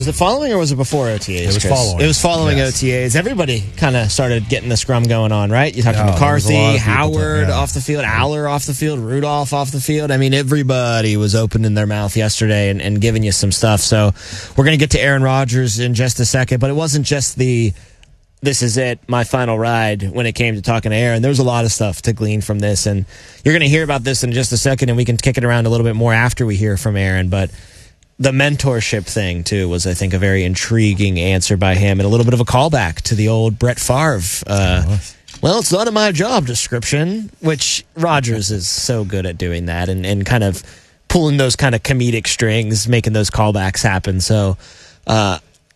Was it following or was it before OTAs? It was Chris? following. It was following yes. OTAs. Everybody kind of started getting the scrum going on, right? You talked to McCarthy, Howard off the field, Aller off the field, Rudolph off the field. I mean, everybody was opening their mouth yesterday and giving you some stuff. So we're going to get to Aaron Rodgers in just a second, but it wasn't just this is it, my final ride when it came to talking to Aaron. There was a lot of stuff to glean from this, and you're going to hear about this in just a second, and we can kick it around a little bit more after we hear from Aaron, but the mentorship thing, too, was, I think, a very intriguing answer by him and a little bit of a callback to the old Brett Favre. Well, it's not in my job description, which Rodgers is so good at doing that and kind of pulling those kind of comedic strings, making those callbacks happen. So I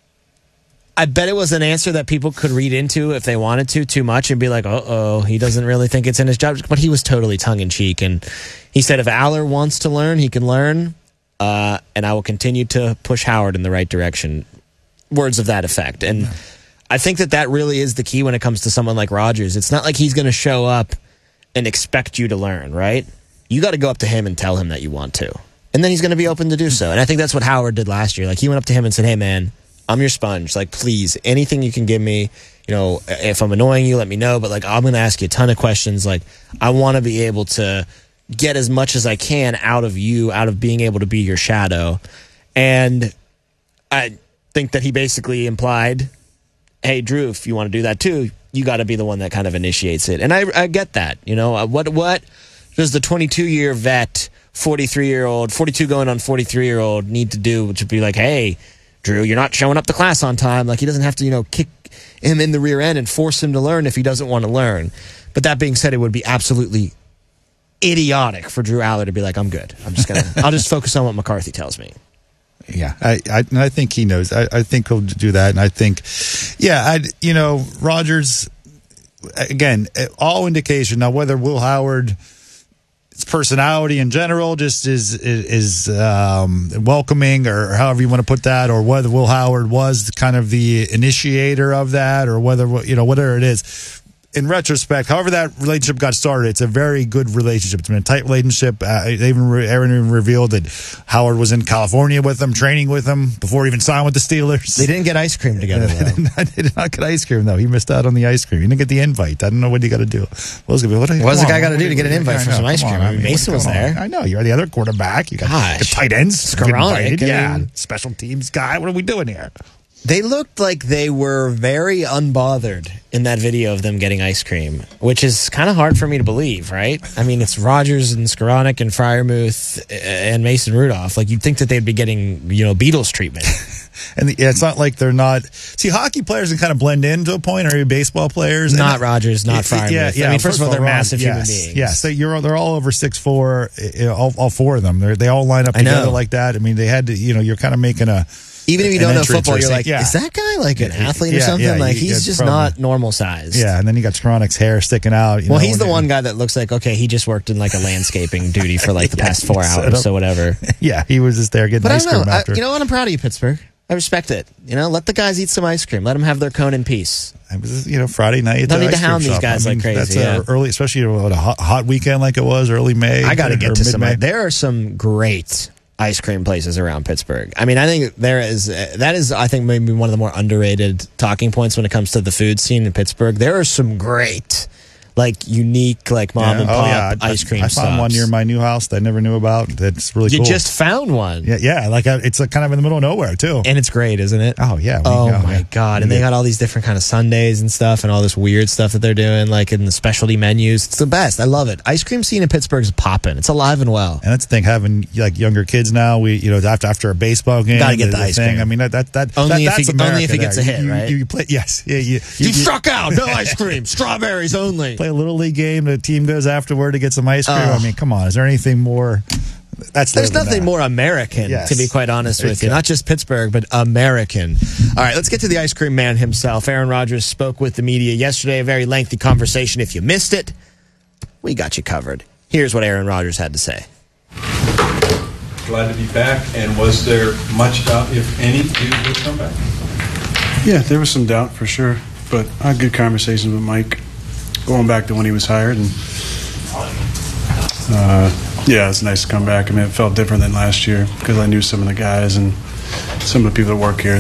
bet it was an answer that people could read into if they wanted to too much and be like, uh-oh, he doesn't really think it's in his job. But he was totally tongue-in-cheek. And he said if Aller wants to learn, he can learn. And I will continue to push Howard in the right direction. Words of that effect. And I think that really is the key when it comes to someone like Rodgers. It's not like he's going to show up and expect you to learn, right? You got to go up to him and tell him that you want to. And then he's going to be open to do so. And I think that's what Howard did last year. Like, he went up to him and said, hey, man, I'm your sponge. Like, please, anything you can give me, if I'm annoying you, let me know. But, like, I'm going to ask you a ton of questions. Like, I want to be able to get as much as I can out of you, out of being able to be your shadow. And I think that he basically implied, hey, Drew, if you want to do that too, you got to be the one that kind of initiates it. And I get that. What does the 22-year vet, 43-year-old, 42 going on 43-year-old need to do to be like, hey, Drew, you're not showing up to class on time. Like, he doesn't have to, kick him in the rear end and force him to learn if he doesn't want to learn. But that being said, it would be absolutely idiotic for Drew Aller to be like, I'm good. I'll just focus on what McCarthy tells me. Yeah, I think he knows. I think he'll do that, and I think, Rodgers, again, all indication now whether Will Howard, his personality in general just is welcoming, or however you want to put that, or whether Will Howard was kind of the initiator of that, or whether whatever it is. In retrospect, however that relationship got started, it's a very good relationship. It's been a tight relationship. Aaron even revealed that Howard was in California with them, training with them before he even signed with the Steelers. They didn't get ice cream together, though. They did not get ice cream, though. He missed out on the ice cream. He didn't get the invite. I don't know what he got to do. What the guy got to do to get an invite for some ice cream? Mason was there. I know. You're the other quarterback. You got the tight ends. Skowronek. Yeah. Special teams guy. What are we doing here? They looked like they were very unbothered in that video of them getting ice cream, which is kind of hard for me to believe, right? I mean, it's Rodgers and Skowronek and Freiermuth and Mason Rudolph. Like, you'd think that they'd be getting, Beatles treatment. And it's not like they're not. See, hockey players can kind of blend in to a point, or baseball players. Not Rodgers, not Freiermuth. Yeah. I mean, first of all, they're massive human beings. Yeah, so they're all over 6'4", all four of them. They all line up together like that. I mean, they had to, you're kind of making a. Even if you don't know football, you're like, is that guy like an athlete or something? Yeah, like, he's just not normal sized. Yeah, and then you got Skowronek's hair sticking out. He's the one guy that looks like, okay, he just worked in like a landscaping duty for like the past 4 hours, so whatever. Yeah, he was just there getting ice cream after. You know what? I'm proud of you, Pittsburgh. I respect it. Let the guys eat some ice cream. Let them have their cone in peace. It was, Friday night. Don't need to hound these guys like crazy. That's early, especially a hot weekend like it was early May. I got to get to some. There are some great ice cream places around Pittsburgh. I mean, I think that is I think maybe one of the more underrated talking points when it comes to the food scene in Pittsburgh. There are some great, like, unique, like, mom and pop ice cream stops. I found one near my new house that I never knew about. That's really cool. You just found one? Yeah, like it's kind of in the middle of nowhere too. And it's great, isn't it? Oh yeah. My God! And they got all these different kind of sundaes and stuff, and all this weird stuff that they're doing, like in the specialty menus. It's the best. I love it. Ice cream scene in Pittsburgh is popping. It's alive and well. And that's the thing. Having like younger kids now, we after a baseball game, got to get the ice cream. I mean only if he gets a hit, right? You play. Yes. Yeah. You struck out. No ice cream. Strawberries only. Play a little league game. The team goes afterward to get some ice cream. I mean, come on. Is there anything more? There's nothing more American, to be quite honest with you. Not just Pittsburgh, but American. All right, let's get to the ice cream man himself. Aaron Rodgers spoke with the media yesterday. A very lengthy conversation. If you missed it, we got you covered. Here's what Aaron Rodgers had to say. Glad to be back. And was there much doubt, if any, you would come back? Yeah, there was some doubt for sure. But I had good conversations with Mike going back to when he was hired. And it's nice to come back. I mean, it felt different than last year because I knew some of the guys and some of the people that work here.